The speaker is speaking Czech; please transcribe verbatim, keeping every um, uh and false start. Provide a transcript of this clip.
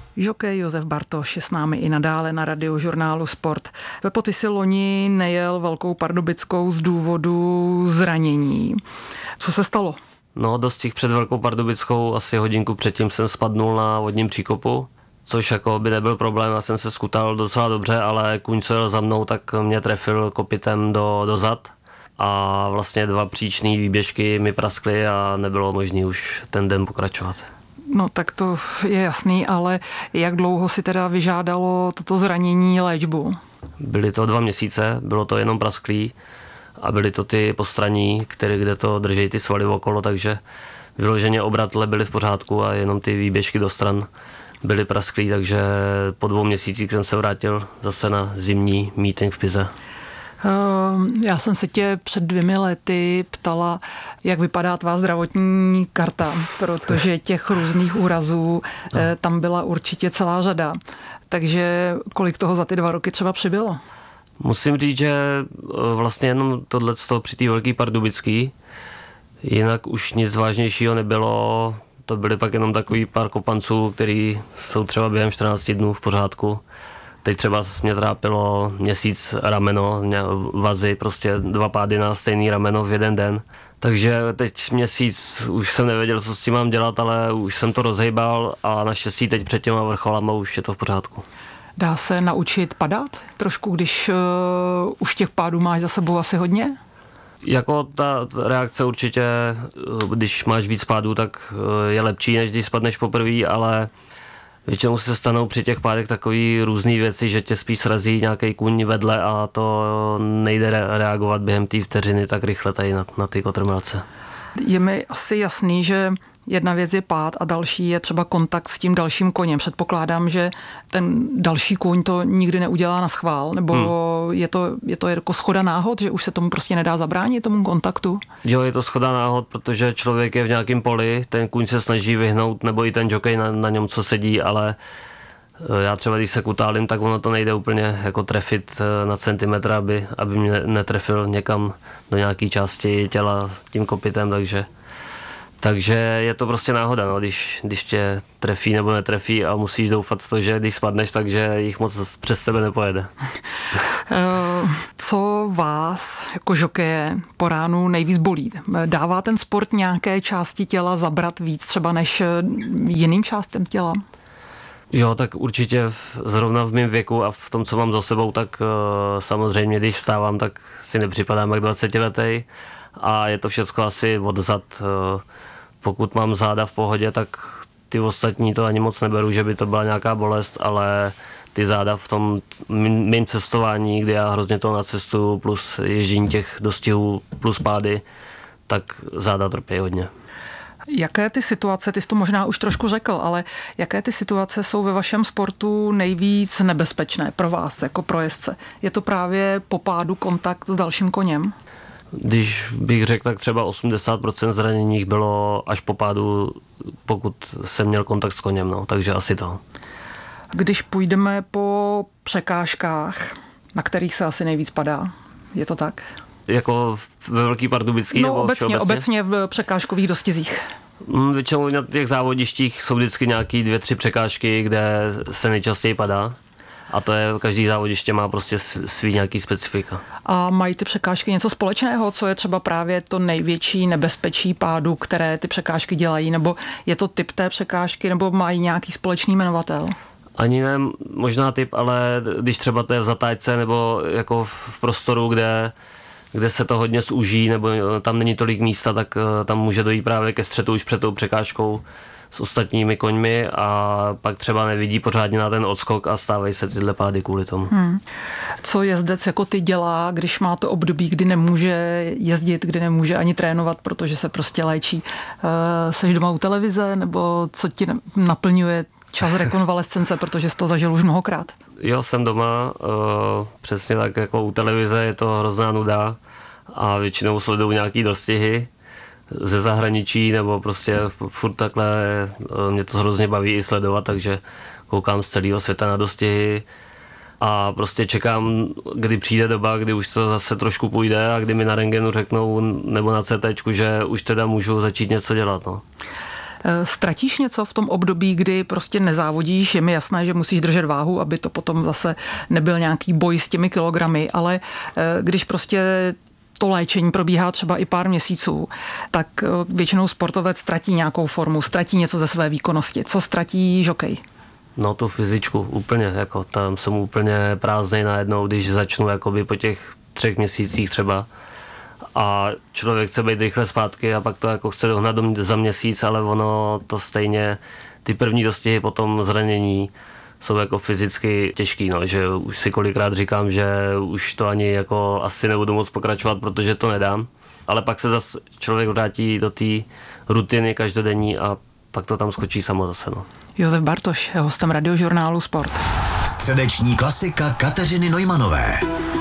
Žokej Josef Bartoš je s námi i nadále na Radiožurnálu Sport. Pepo, ty si loni nejel Velkou Pardubickou z důvodu zranění. Co se stalo? No, dost těch před Velkou Pardubickou, asi hodinku předtím jsem spadnul na vodním příkopu, což jako by nebyl problém, já jsem se skutal docela dobře, ale kůň, co jel za mnou, tak mě trefil kopitem do, do zad a vlastně dva příčné výběžky mi praskly a nebylo možné už ten den pokračovat. No tak to je jasný, ale jak dlouho si teda vyžádalo toto zranění léčbu? Byly to dva měsíce, bylo to jenom prasklý a byly to ty postranní, které, kde to drží ty svaly okolo, takže vyloženě obratle byly v pořádku a jenom ty výběžky do stran byly prasklý, takže po dvou měsících jsem se vrátil zase na zimní meeting v Pize. Já jsem se tě před dvěmi lety ptala, jak vypadá tvá zdravotní karta, protože těch různých úrazů no. tam byla určitě celá řada. Takže kolik toho za ty dva roky třeba přibylo? Musím říct, že vlastně jenom tohleto při té Velké Pardubický, jinak už nic vážnějšího nebylo. To byly pak jenom takový pár kopanců, který jsou třeba během čtrnácti dnů v pořádku. Teď třeba mě trápilo měsíc rameno, vazy, prostě dva pády na stejný rameno v jeden den. Takže teď měsíc už jsem nevěděl, co s tím mám dělat, ale už jsem to rozhejbal a naštěstí teď před těma vrcholama už je to v pořádku. Dá se naučit padat trošku, když uh, už těch pádů máš za sebou asi hodně? Jako ta reakce určitě, když máš víc pádů, tak je lepší, než když spadneš poprvé, ale většinou se stanou při těch pádech takový různý věci, že tě spíš srazí nějaký kůň vedle a to nejde reagovat během té vteřiny tak rychle tady na, na ty kotrmelce. Je mi asi jasný, že jedna věc je pád a další je třeba kontakt s tím dalším koněm. Předpokládám, že ten další kůň to nikdy neudělá na schvál, nebo hmm. je to, je to jako shoda náhod, že už se tomu prostě nedá zabránit, tomu kontaktu? Jo, je to shoda náhod, protože člověk je v nějakém poli, ten kůň se snaží vyhnout, nebo i ten jockey na, na něm, co sedí, ale já třeba, když se kutálím, tak ono to nejde úplně jako trefit na centimetr, aby, aby mě netrefil někam do nějaké části těla tím kopitem, takže Takže je to prostě náhoda, no, když, když tě trefí nebo netrefí a musíš doufat v to, že když spadneš, takže jich moc přes tebe nepojede. Co vás jako žokeje po ránu nejvíc bolí? Dává ten sport nějaké části těla zabrat víc třeba než jiným částem těla? Jo, tak určitě v, zrovna v mém věku a v tom, co mám za sebou, tak uh, samozřejmě, když vstávám, tak si nepřipadám jak dvacetiletý a je to všechno asi odzad. Uh, pokud mám záda v pohodě, tak ty ostatní to ani moc neberu, že by to byla nějaká bolest, ale ty záda v tom mým cestování, kdy já hrozně to nacestuju, plus ježdění těch dostihů, plus pády, tak záda trpí hodně. Jaké ty situace, ty jsi to možná už trošku řekl, ale jaké ty situace jsou ve vašem sportu nejvíc nebezpečné pro vás, jako pro jezdce? Je to právě po pádu kontakt s dalším koněm? Když bych řekl, tak třeba osmdesát procent zranění bylo až po pádu, pokud jsem měl kontakt s koněm, no, takže asi to. Když půjdeme po překážkách, na kterých se asi nejvíc padá, je to tak? Jako ve Velké Pardubické? No nebo obecně, obecně v překážkových dostizích. Většinou na těch závodništích jsou vždycky nějaký dvě, tři překážky, kde se nejčastěji padá. A to je, každý závodiště má prostě svý nějaký specifika. A mají ty překážky něco společného, co je třeba právě to největší nebezpečí pádu, které ty překážky dělají, nebo je to typ té překážky, nebo mají nějaký společný jmenovatel? Ani ne, možná typ, ale když třeba to je v zatáčce nebo jako v prostoru, kde, kde se to hodně zúží, nebo tam není tolik místa, tak tam může dojít právě ke střetu už před tou překážkou s ostatními koňmi a pak třeba nevidí pořádně na ten odskok a stávají se tyhle pády kvůli tomu. Hmm. Co jezdec jako ty dělá, když má to období, kdy nemůže jezdit, kdy nemůže ani trénovat, protože se prostě léčí? Seš doma u televize, nebo co ti naplňuje čas rekonvalescence, protože jsi to zažil už mnohokrát? Jo, jsem doma, uh, přesně tak jako u televize, je to hrozná nuda a většinou sleduju nějaký dostihy ze zahraničí, nebo prostě furt takhle, mě to hrozně baví i sledovat, takže koukám z celého světa na dostihy a prostě čekám, kdy přijde doba, kdy už to zase trošku půjde a kdy mi na rentgenu řeknou, nebo na cé téčku, že už teda můžu začít něco dělat. No. Ztratíš něco v tom období, kdy prostě nezávodíš, je mi jasné, že musíš držet váhu, aby to potom zase nebyl nějaký boj s těmi kilogramy, ale když prostě to léčení probíhá třeba i pár měsíců, tak většinou sportovec ztratí nějakou formu, ztratí něco ze své výkonnosti. Co ztratí žokej? No tu fyzičku úplně, jako tam jsem úplně prázdnej najednou, když začnu jakoby po těch třech měsících třeba a člověk chce být rychle zpátky a pak to jako chce dohnat za měsíc, ale ono to stejně, ty první dostihy po tom zranění jsou jako fyzicky těžký, no, že už si kolikrát říkám, že už to ani jako asi nebudu moc pokračovat, protože to nedám, ale pak se zase člověk vrátí do té rutiny každodenní a pak to tam skočí samo zase, no. Josef Bartoš je hostem Radiožurnálu Sport. Středeční klasika Kateřiny Neumanové.